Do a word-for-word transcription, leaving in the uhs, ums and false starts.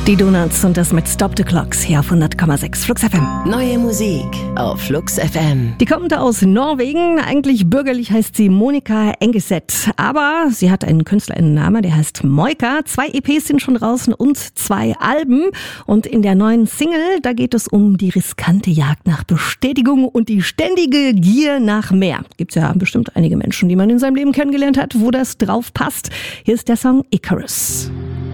Die Donuts und das mit Stop the Clocks hier auf hundert Komma sechs Flux F M. Neue Musik auf Flux F M. Die kommt aus Norwegen. Eigentlich bürgerlich heißt sie Monica Engeset. Aber sie hat einen Künstlerinnennamen, der heißt Moika. Zwei E Ps sind schon draußen und zwei Alben. Und in der neuen Single, da geht es um die riskante Jagd nach Bestätigung und die ständige Gier nach mehr. Gibt's ja bestimmt einige Menschen, die man in seinem Leben kennengelernt hat, wo das drauf passt. Hier ist der Song Icarus.